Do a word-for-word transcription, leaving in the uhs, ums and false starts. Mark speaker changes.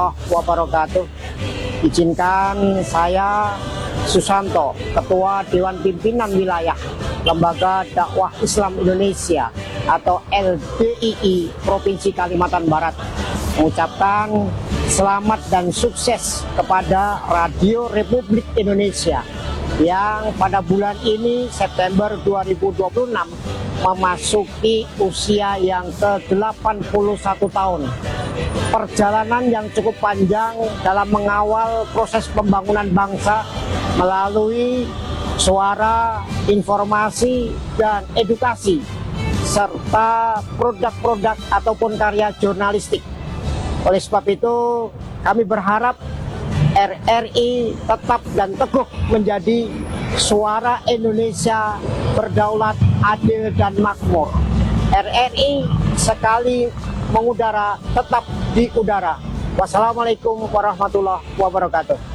Speaker 1: Wabarakatuh. Izinkan saya Susanto, Ketua Dewan Pimpinan Wilayah Lembaga Dakwah Islam Indonesia atau L D I I Provinsi Kalimantan Barat, mengucapkan selamat dan sukses kepada Radio Republik Indonesia yang pada bulan ini September dua ribu dua puluh enam memasuki usia yang ke delapan puluh satu tahun. Perjalanan yang cukup panjang dalam mengawal proses pembangunan bangsa melalui suara, informasi, dan edukasi, serta produk-produk ataupun karya jurnalistik. Oleh sebab itu, kami berharap R R I tetap dan teguh menjadi suara Indonesia berdaulat, adil, dan makmur. R R I sekali mengudara tetap di udara. Wassalamualaikum warahmatullahi wabarakatuh.